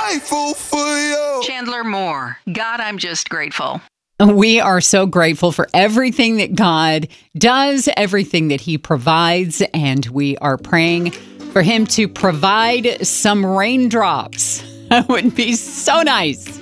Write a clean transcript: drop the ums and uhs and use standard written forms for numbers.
grateful for you. Chandler Moore. God, I'm just grateful. We are so grateful for everything that God does, everything that he provides, and we are praying for him to provide some raindrops. That would be so nice.